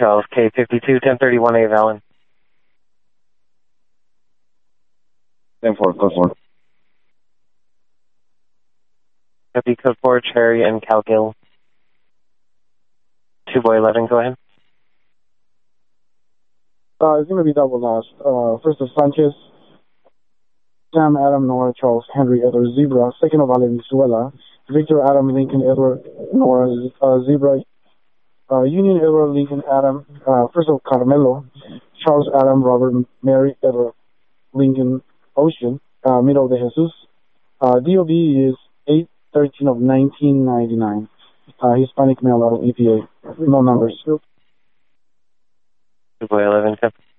Charles, K52, 1031A Valen. 10-4, code 4. Copy, code 4, Cherry and Calgill. 2-11, go ahead. It's going to be double lost. First of Sanchez, Sam, Adam, Nora, Charles, Henry, Edward, Zebra. Second of Valenzuela, Victor, Adam, Lincoln, Edward, Nora, Zebra. Union, Edward, Lincoln, Adam. First of Carmelo, Charles, Adam, Robert, Mary, Edward, Lincoln, Ocean. Middle of the Jesus. DOB is 8/13 of 1999. Hispanic male out of EPA. No numbers. 2-11,